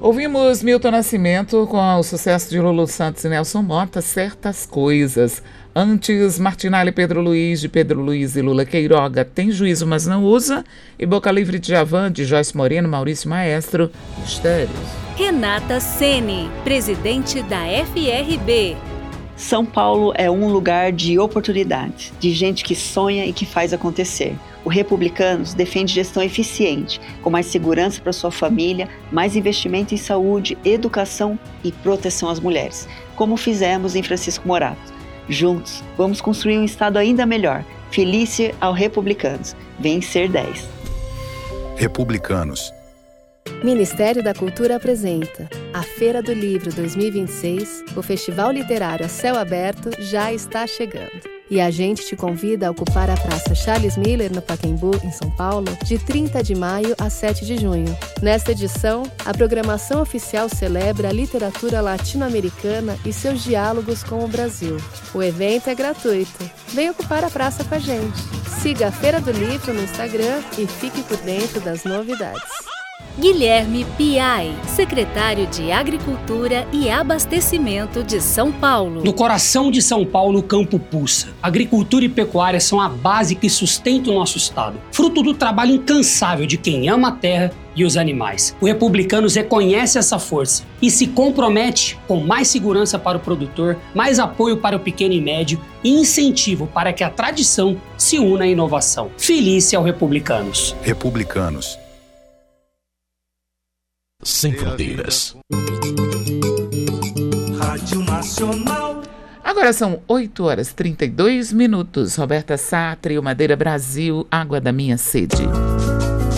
Ouvimos Milton Nascimento com o sucesso de Lulu Santos e Nelson Mota, Certas Coisas. Antes, Martinalha e Pedro Luiz, de Pedro Luiz e Lula Queiroga, Tem Juízo, Mas Não Usa. E Boca Livre de Djavan, de Joyce Moreno, Maurício Maestro, Mistérios. Renata Ceni, presidente da FRB. São Paulo é um lugar de oportunidades, de gente que sonha e que faz acontecer. O Republicanos defende gestão eficiente, com mais segurança para sua família, mais investimento em saúde, educação e proteção às mulheres, como fizemos em Francisco Morato. Juntos, vamos construir um estado ainda melhor. Felícia ao Republicanos. Vem ser 10. Republicanos. Ministério da Cultura apresenta a Feira do Livro 2026, o Festival Literário a Céu Aberto já está chegando. E a gente te convida a ocupar a Praça Charles Miller, no Pacaembu, em São Paulo, de 30 de maio a 7 de junho. Nesta edição, a programação oficial celebra a literatura latino-americana e seus diálogos com o Brasil. O evento é gratuito. Vem ocupar a praça com a gente. Siga a Feira do Livro no Instagram e fique por dentro das novidades. Guilherme Piai, secretário de Agricultura e Abastecimento de São Paulo. No coração de São Paulo, o campo pulsa. Agricultura e pecuária são a base que sustenta o nosso estado, fruto do trabalho incansável de quem ama a terra e os animais. O Republicanos reconhece essa força e se compromete com mais segurança para o produtor, mais apoio para o pequeno e médio e incentivo para que a tradição se una à inovação. Felícia ao Republicanos. Republicanos. Sem fronteiras. Rádio Nacional. Agora são 8h32. Roberta Sá, Trio Madeira Brasil, Água da Minha Sede.